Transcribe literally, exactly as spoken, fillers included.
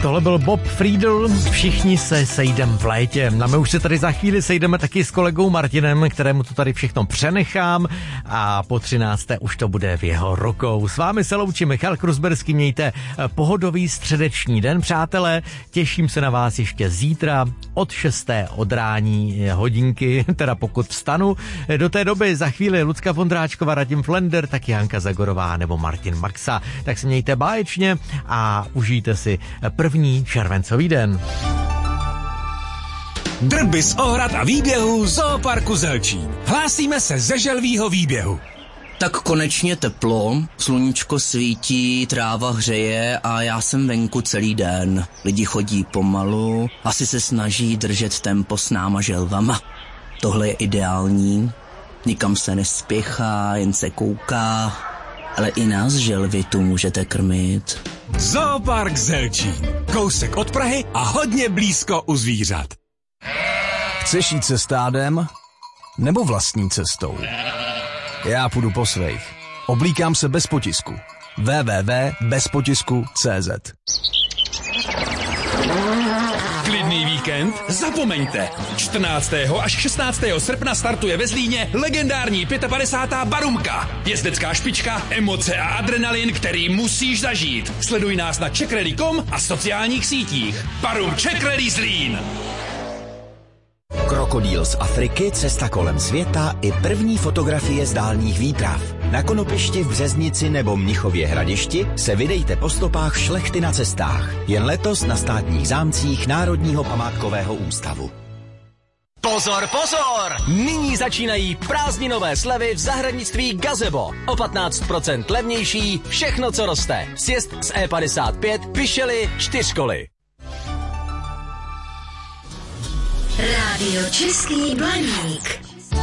Tohle byl Bob Friedl, všichni se sejdem v létě. A my už se tady za chvíli sejdeme taky s kolegou Martinem, kterému to tady všechno přenechám a po třinácté už to bude v jeho rukou. S vámi se loučí Michal Kruzberský, mějte pohodový středeční den, přátelé. Těším se na vás ještě zítra od šesté od rání hodinky, teda pokud vstanu. Do té doby za chvíli Lucka Vondráčková, Radim Flender, tak Janka Zagorová nebo Martin Maxa. Tak se mějte báječně a užijte si první červencový den. Drby z ohrad a výběhů Zooparku Zelčín. Hlásíme se ze želvýho výběhu. Tak konečně teplo, sluníčko svítí, tráva hřeje a já jsem venku celý den. Lidi chodí pomalu, asi se snaží držet tempo s náma želvama. Tohle je ideální, nikam se nespěchá, jen se kouká, ale i nás želvy tu můžete krmit. Zoopark Zelčín. Kousek od Prahy a hodně blízko u zvířat. Chceš jít se stádem? Nebo vlastní cestou? Já půjdu po svých. Oblíkám se bez potisku. w w w tečka bez potisku tečka c z. Klidný víkend? Zapomeňte! čtrnáctého až šestnáctého srpna startuje ve Zlíně legendární padesátá pátá Barumka. Jezdecká špička, emoce a adrenalin, který musíš zažít. Sleduj nás na czech rally tečka com a sociálních sítích. Barum Czech Rally Zlín. Krokodýl z Afriky, cesta kolem světa i první fotografie z dálních výprav. Na Konopišti v Březnici nebo Mnichově Hradišti se vydejte po stopách šlechty na cestách. Jen letos na státních zámcích Národního památkového ústavu. Pozor, pozor! Nyní začínají prázdninové slevy v zahradnictví Gazebo. O patnáct procent levnější, všechno, co roste. Sjezd z E padesát pět, Pišely, čtyřkoly. Rádio Český Blaník.